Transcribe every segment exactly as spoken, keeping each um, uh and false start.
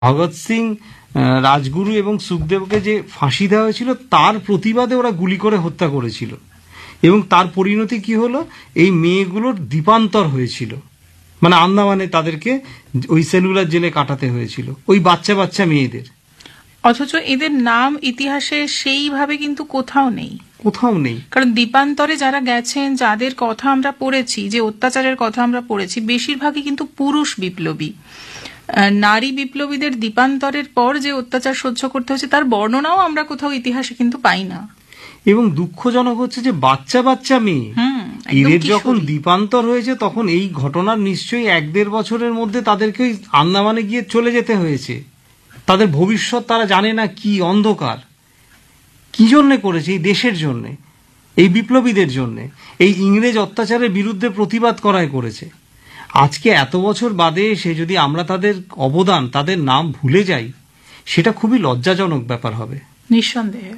ভগৎ সিং, রাজগুরু এবং সুখদেবকে যে ফাঁসি দেওয়া হয়েছিল তার প্রতিবাদে ওরা গুলি করে হত্যা করেছিল, এবং তার পরিণতি কি হলো, এই মেয়েগুলোর দ্বীপান্তর হয়েছিল, মানে আন্দামানে তাদেরকে ওই সেলুলার জেলে কাটাতে হয়েছিল, ওই বাচ্চা বাচ্চা মেয়েদের। অথচ এদের নাম ইতিহাসে সেইভাবে কিন্তু কোথাও নেই, কোথাও নেই। কারণ দ্বীপান্তরে যারা গেছেন, যাদের কথা আমরা পড়েছি, যে অত্যাচারের কথা আমরা পড়েছি, বেশিরভাগই কিন্তু পুরুষ বিপ্লবী। নারী বিপ্লবীদের দ্বীপান্তরের পর যে অত্যাচার সহ্য করতে হয়েছে তার বর্ণনাও আমরা কোথাও ইতিহাসে কিন্তু পাই না। এবং দুঃখজনক হচ্ছে যে বাচ্চা বাচ্চা মেয়ে, এদের যখন দ্বীপান্তর হয়েছে তখন এই ঘটনার নিশ্চয়ই এক দেড় বছরের মধ্যে তাদেরকে আন্দামানে গিয়ে চলে যেতে হয়েছে। তাদের ভবিষ্যৎ তারা জানে না, কি অন্ধকার। কি জন্যে করেছে? এই দেশের জন্যে, এই বিপ্লবীদের জন্যে, এই ইংরেজ অত্যাচারের বিরুদ্ধে প্রতিবাদ করায় করেছে। আজকে এত বছর বাদে এসে যদি আমরা তাদের অবদান, তাদের নাম ভুলে যাই, সেটা খুবই লজ্জাজনক ব্যাপার হবে। নিঃসন্দেহে।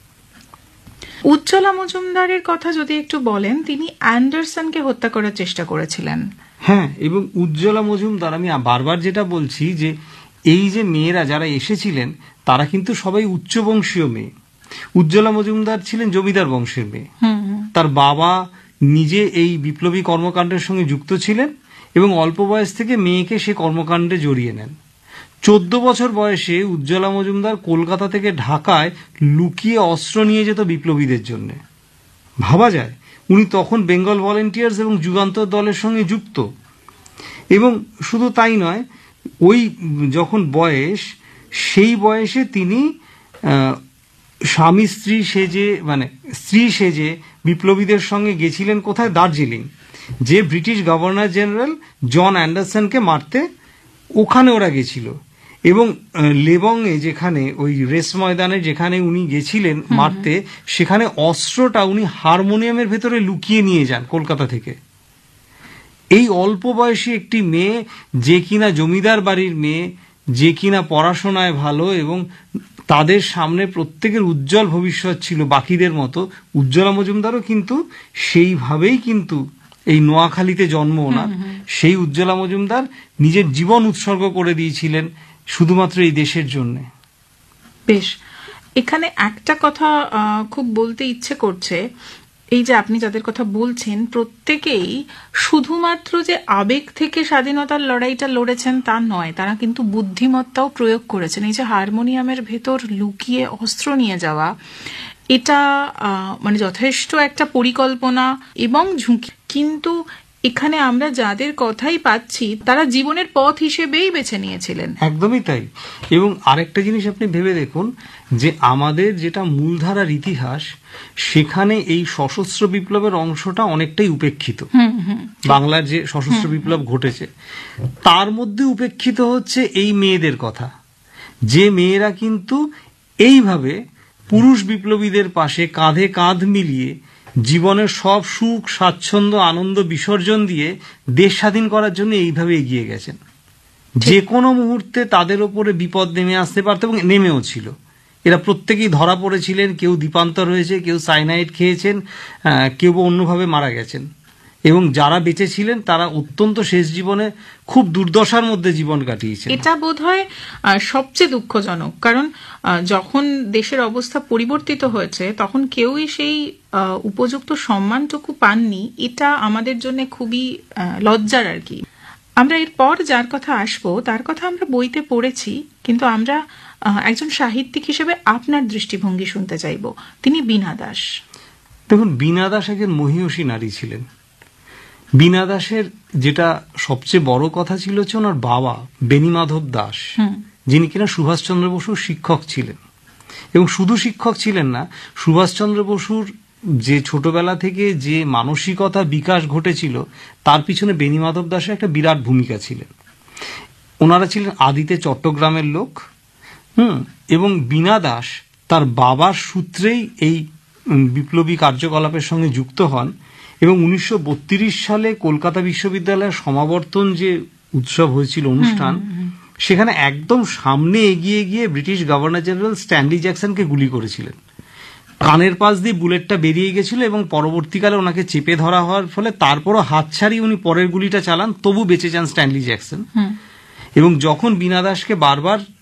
উজ্জ্বলা মজুমদারের কথা যদি একটু বলেন, তিনি অ্যান্ডারসনকে হত্যা করার চেষ্টা করেছিলেন। হ্যাঁ, এবং উজ্জ্বলা মজুমদার, আমি বারবার যেটা বলছি যে এই যে মেয়েরা যারা এসেছিলেন তারা কিন্তু সবাই উচ্চবংশীয় মেয়ে। উজ্জ্বলা মজুমদার ছিলেন জমিদার বংশের মেয়ে। তার বাবা নিজে এই বিপ্লবী কর্মকাণ্ডের সঙ্গে যুক্ত ছিলেন এবং অল্প বয়স থেকে মেয়েকে সে কর্মকাণ্ডে জড়িয়ে নেন। চোদ্দ বছর বয়সে উজ্জ্বলা মজুমদার কলকাতা থেকে ঢাকায় লুকিয়ে অস্ত্র নিয়ে যেত বিপ্লবীদের জন্য। ভাবা যায়, উনি তখন বেঙ্গল ভলেন্টিয়ার্স এবং যুগান্তর দলের সঙ্গে যুক্ত। এবং শুধু তাই নয়, ওই যখন বয়স, সেই বয়সে তিনি স্বামী স্ত্রী সেজে, মানে স্ত্রী সেজে বিপ্লবীদের সঙ্গে গেছিলেন কোথায়? দার্জিলিং, যে ব্রিটিশ গভর্নর জেনারেল জন অ্যান্ডারসনকে মারতে ওখানে ওরা গেছিল। এবং লেবংয়ে, যেখানে ওই রেস ময়দানে যেখানে উনি গেছিলেন মারতে, সেখানে অস্ত্রটা উনি হারমোনিয়ামের ভেতরে লুকিয়ে নিয়ে যান কলকাতা থেকে। এই অল্প বয়সী একটি মেয়ে, যে কিনা জমিদার বাড়ির মেয়ে, যে কিনা পড়াশোনায় ভালো এবং তাদের সামনে প্রত্যেকের উজ্জ্বল ভবিষ্যৎ ছিল বাকিদের মতো, উজ্জ্বলা মজুমদারও কিন্তু সেইভাবেই কিন্তু এই নোয়াখালীতে জন্ম ওনার, সেই উজ্জ্বলা মজুমদার নিজের জীবন উৎসর্গ করে দিয়েছিলেন শুধুমাত্র এই দেশের জন্য। বেশ, এখানে একটা কথা খুব বলতে ইচ্ছে করছে, এই যে আপনি যাদের কথা বলছেন প্রত্যেকেই শুধুমাত্র যে আবেগ থেকে স্বাধীনতার লড়াইটা লড়েছেন তা নয়, তারা কিন্তু বুদ্ধিমত্তাও প্রয়োগ করেছেন। এই যে হারমোনিয়ামের ভেতর লুকিয়ে অস্ত্র নিয়ে যাওয়া, এটা মানে যথেষ্ট একটা পরিকল্পনা এবং ঝুঁকি। কিন্তু এখানে আমরা যাদের কথাই পাচ্ছি তারা জীবনের পথ হিসেবেই বেছে নিয়েছিলেন। একদমই তাই। এবং আরেকটা জিনিস আপনি ভেবে দেখুন যে আমাদের যেটা মূলধারার ইতিহাস, সেখানে এই সশস্ত্র বিপ্লবের অংশটা অনেকটাই উপেক্ষিত। বাংলার যে সশস্ত্র বিপ্লব ঘটেছে তার মধ্যে উপেক্ষিত হচ্ছে এই মেয়েদের কথা, যে মেয়েরা কিন্তু এইভাবে পুরুষ বিপ্লবীদের পাশে কাঁধে কাঁধ মিলিয়ে জীবনের সব সুখ স্বাচ্ছন্দ্য আনন্দ বিসর্জন দিয়ে দেশ স্বাধীন করার জন্য এইভাবে এগিয়ে গেছেন। যে কোনো মুহূর্তে তাদের ওপরে বিপদ নেমে আসতে পারত এবং নেমেও ছিল। এরা প্রত্যেকেই ধরা পড়েছিলেন, কেউ দ্বীপান্তর হয়েছে, কেউ সাইনাইড খেয়েছেন, কেউ অন্যভাবে মারা গেছেন। এবং যারা বেঁচে ছিলেন তারা অত্যন্ত শেষ জীবনে খুব দুর্দশার মধ্যে জীবন কাটিয়েছেন। এটা বোধহয় সবচেয়ে দুঃখজনক, কারণ যখন দেশের অবস্থা পরিবর্তিত হয়েছে তখন কেউই সেই উপযুক্ত সম্মানটুকু পাননি। এটা আমাদের জন্য খুবই লজ্জার আর কি। আমরা এরপর যার কথা আসবো তার কথা আমরা বইতে পড়েছি, কিন্তু আমরা একজন সাহিত্যিক হিসেবে আপনার দৃষ্টিভঙ্গি শুনতে চাইব। তিনি বীণা দাস। দেখুন, বীণা দাস একজন মহীয়সী নারী ছিলেন। বীণা দাসের যেটা সবচেয়ে বড় কথা ছিল হচ্ছে ওনার বাবা বেণীমাধব দাস, যিনি কিনা সুভাষচন্দ্র বসুর শিক্ষক ছিলেন। এবং শুধু শিক্ষক ছিলেন না, সুভাষচন্দ্র বসুর যে ছোটবেলা থেকে যে মানসিকতা বিকাশ ঘটেছিল তার পিছনে বেণীমাধব দাসের একটা বিরাট ভূমিকা ছিলেন। ওনারা ছিলেন আদিতে চট্টগ্রামের লোক। হুম এবং বীণা দাস তার বাবার সূত্রেই এই বিপ্লবী কার্যকলাপের সঙ্গে যুক্ত হন। এবং উনিশশো বত্রিশ সালে কলকাতা বিশ্ববিদ্যালয়ের সমাবর্তন যে উৎসব হয়েছিল, অনুষ্ঠান, সেখানে একদম সামনে এগিয়ে গিয়ে ব্রিটিশ গভর্নর জেনারেল স্ট্যানলি জ্যাকসনকে গুলি করেছিলেন। কানের পাশ দিয়ে বুলেটটা বেরিয়ে গেছিল এবং পরবর্তীকালে ওনাকে চেপে ধরা হওয়ার ফলে তারপরও হাত ছাড়িয়ে উনি পরের গুলিটা চালান, তবু বেঁচে যান স্ট্যানলি জ্যাকসন। এবং যখন বীণা দাসকে বারবার